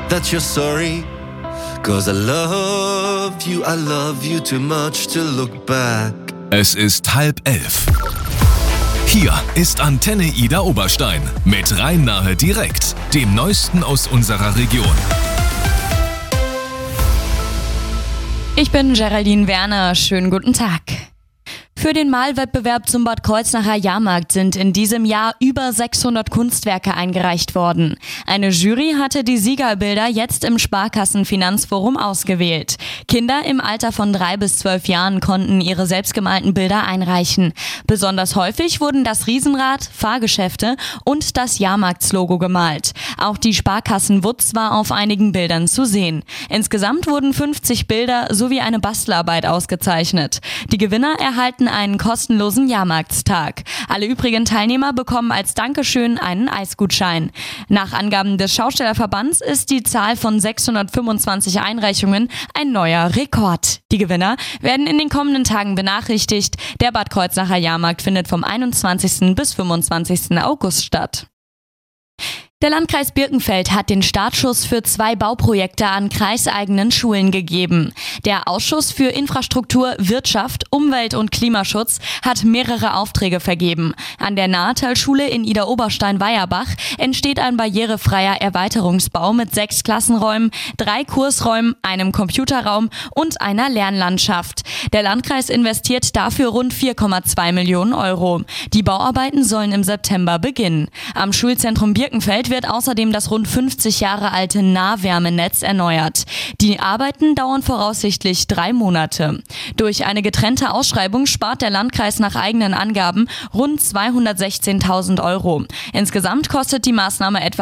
that you're sorry. 'Cause I love you too much to look back. Es ist 10:30. Hier ist Antenne Ida Oberstein mit Rhein-Nahe direkt, dem Neuesten aus unserer Region. Ich bin Geraldine Werner, schönen guten Tag. Für den Malwettbewerb zum Bad Kreuznacher Jahrmarkt sind in diesem Jahr über 600 Kunstwerke eingereicht worden. Eine Jury hatte die Siegerbilder jetzt im Sparkassenfinanzforum ausgewählt. Kinder im Alter von 3 bis 12 Jahren konnten ihre selbstgemalten Bilder einreichen. Besonders häufig wurden das Riesenrad, Fahrgeschäfte und das Jahrmarktslogo gemalt. Auch die Sparkassenwutz war auf einigen Bildern zu sehen. Insgesamt wurden 50 Bilder sowie eine Bastelarbeit ausgezeichnet. Die Gewinner erhalten einen kostenlosen Jahrmarktstag. Alle übrigen Teilnehmer bekommen als Dankeschön einen Eisgutschein. Nach Angaben des Schaustellerverbands ist die Zahl von 625 Einreichungen ein neuer Rekord. Die Gewinner werden in den kommenden Tagen benachrichtigt. Der Bad Kreuznacher Jahrmarkt findet vom 21. bis 25. August statt. Der Landkreis Birkenfeld hat den Startschuss für 2 Bauprojekte an kreiseigenen Schulen gegeben. Der Ausschuss für Infrastruktur, Wirtschaft, Umwelt und Klimaschutz hat mehrere Aufträge vergeben. An der Nahetal-Schule in Ida-Oberstein-Weierbach entsteht ein barrierefreier Erweiterungsbau mit 6 Klassenräumen, 3 Kursräumen, einem Computerraum und einer Lernlandschaft. Der Landkreis investiert dafür rund 4,2 Millionen Euro. Die Bauarbeiten sollen im September beginnen. Am Schulzentrum Birkenfeld wird außerdem das rund 50 Jahre alte Nahwärmenetz erneuert. Die Arbeiten dauern voraussichtlich 3 Monate. Durch eine getrennte Ausschreibung spart der Landkreis nach eigenen Angaben rund 216.000 Euro. Insgesamt kostet die Maßnahme etwa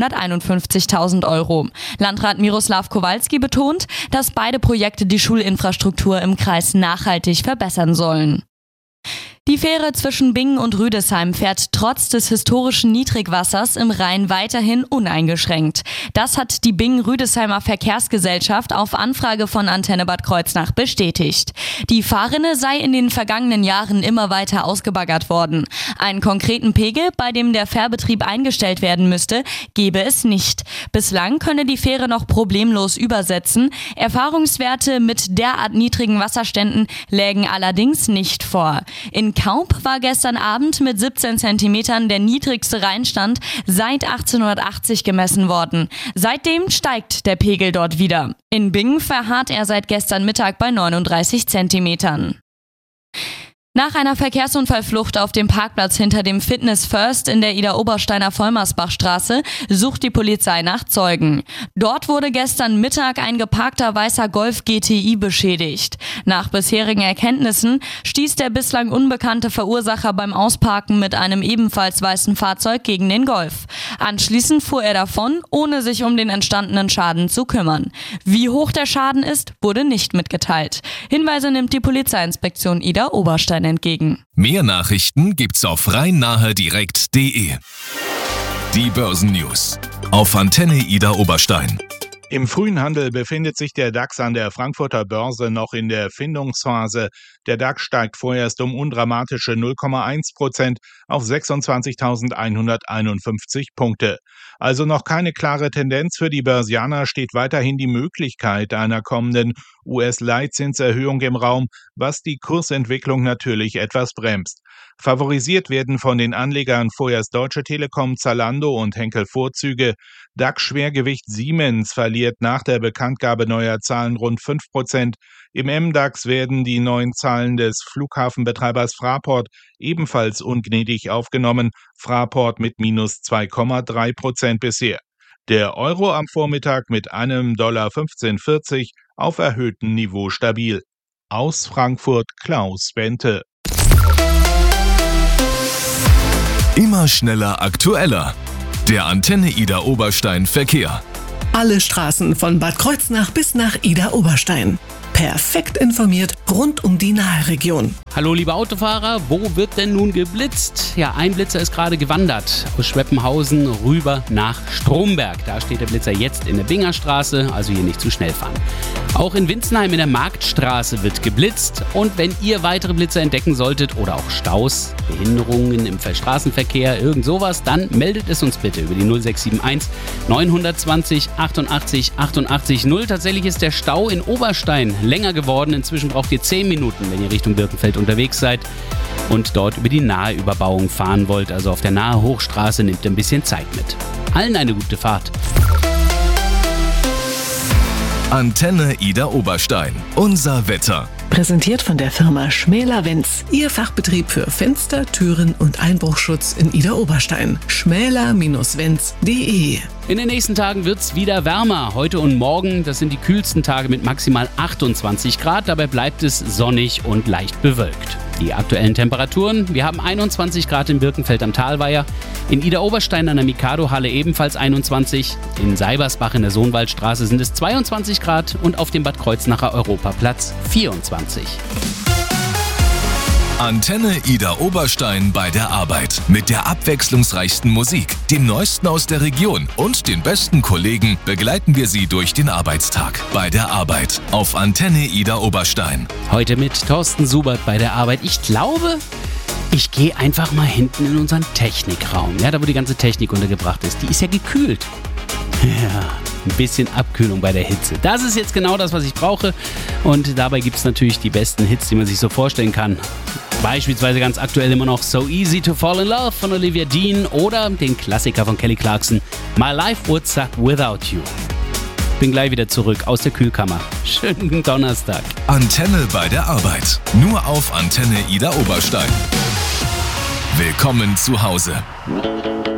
351.000 Euro. Landrat Miroslav Kowalski betont, dass beide Projekte die Schulinfrastruktur im Kreis nachhaltig verbessern sollen. Die Fähre zwischen Bingen und Rüdesheim fährt trotz des historischen Niedrigwassers im Rhein weiterhin uneingeschränkt. Das hat die Bingen-Rüdesheimer Verkehrsgesellschaft auf Anfrage von Antenne Bad Kreuznach bestätigt. Die Fahrrinne sei in den vergangenen Jahren immer weiter ausgebaggert worden. Einen konkreten Pegel, bei dem der Fährbetrieb eingestellt werden müsste, gebe es nicht. Bislang könne die Fähre noch problemlos übersetzen. Erfahrungswerte mit derart niedrigen Wasserständen lägen allerdings nicht vor. In Kaup war gestern Abend mit 17 Zentimetern der niedrigste Rheinstand seit 1880 gemessen worden. Seitdem steigt der Pegel dort wieder. In Bingen verharrt er seit gestern Mittag bei 39 Zentimetern. Nach einer Verkehrsunfallflucht auf dem Parkplatz hinter dem Fitness First in der Ida-Obersteiner Vollmersbachstraße sucht die Polizei nach Zeugen. Dort wurde gestern Mittag ein geparkter weißer Golf GTI beschädigt. Nach bisherigen Erkenntnissen stieß der bislang unbekannte Verursacher beim Ausparken mit einem ebenfalls weißen Fahrzeug gegen den Golf. Anschließend fuhr er davon, ohne sich um den entstandenen Schaden zu kümmern. Wie hoch der Schaden ist, wurde nicht mitgeteilt. Hinweise nimmt die Polizeiinspektion Ida-Oberstein entgegen. Mehr Nachrichten gibt's auf rhein-nahe-direkt.de. Die Börsennews auf Antenne Ida Oberstein. Im frühen Handel befindet sich der DAX an der Frankfurter Börse noch in der Findungsphase. Der DAX steigt vorerst um undramatische 0,1% auf 26.151 Punkte. Also noch keine klare Tendenz für die Börsianer, steht weiterhin die Möglichkeit einer kommenden US-Leitzinserhöhung im Raum, was die Kursentwicklung natürlich etwas bremst. Favorisiert werden von den Anlegern vorerst Deutsche Telekom, Zalando und Henkel Vorzüge. DAX-Schwergewicht Siemens verliert nach der Bekanntgabe neuer Zahlen rund 5%. Im MDAX werden die neuen Zahlen des Flughafenbetreibers Fraport ebenfalls ungnädig aufgenommen. Fraport mit minus 2,3% bisher. Der Euro am Vormittag mit einem $15,40 auf erhöhtem Niveau stabil. Aus Frankfurt Klaus Bente. Immer schneller, aktueller. Der Antenne Ida Oberstein Verkehr. Alle Straßen von Bad Kreuznach bis nach Ida Oberstein. Perfekt informiert rund um die Naheregion. Hallo liebe Autofahrer, wo wird denn nun geblitzt? Ja, ein Blitzer ist gerade gewandert aus Schweppenhausen rüber nach Stromberg. Da steht der Blitzer jetzt in der Bingerstraße, also hier nicht zu schnell fahren. Auch in Winzenheim in der Marktstraße wird geblitzt. Und wenn ihr weitere Blitze entdecken solltet oder auch Staus, Behinderungen im Straßenverkehr, irgend sowas, dann meldet es uns bitte über die 0671 920 88 88 0. Tatsächlich ist der Stau in Oberstein länger geworden. Inzwischen braucht ihr 10 Minuten, wenn ihr Richtung Birkenfeld unterwegs seid und dort über die nahe Überbauung fahren wollt. Also auf der nahe Hochstraße nehmt ihr ein bisschen Zeit mit. Allen eine gute Fahrt. Antenne Ida Oberstein. Unser Wetter. Präsentiert von der Firma Schmäler-Wenz. Ihr Fachbetrieb für Fenster, Türen und Einbruchschutz in Ida Oberstein. schmäler-wenz.de. In den nächsten Tagen wird es wieder wärmer. Heute und morgen, das sind die kühlsten Tage mit maximal 28 Grad. Dabei bleibt es sonnig und leicht bewölkt. Die aktuellen Temperaturen: Wir haben 21 Grad in Birkenfeld am Talweiher, in Ida Oberstein an der Mikado-Halle ebenfalls 21, in Seibersbach in der Sohnwaldstraße sind es 22 Grad und auf dem Bad Kreuznacher Europaplatz 24. Antenne Ida Oberstein bei der Arbeit. Mit der abwechslungsreichsten Musik, dem Neuesten aus der Region und den besten Kollegen begleiten wir Sie durch den Arbeitstag. Bei der Arbeit auf Antenne Ida Oberstein. Heute mit Thorsten Subert bei der Arbeit. Ich glaube, ich gehe einfach mal hinten in unseren Technikraum. Ja, da wo die ganze Technik untergebracht ist. Die ist ja gekühlt. Ja, ein bisschen Abkühlung bei der Hitze. Das ist jetzt genau das, was ich brauche. Und dabei gibt es natürlich die besten Hits, die man sich so vorstellen kann. Beispielsweise ganz aktuell immer noch So Easy to Fall in Love von Olivia Dean oder den Klassiker von Kelly Clarkson, My Life Would Suck Without You. Bin gleich wieder zurück aus der Kühlkammer. Schönen Donnerstag. Antenne bei der Arbeit. Nur auf Antenne Ida Oberstein. Willkommen zu Hause.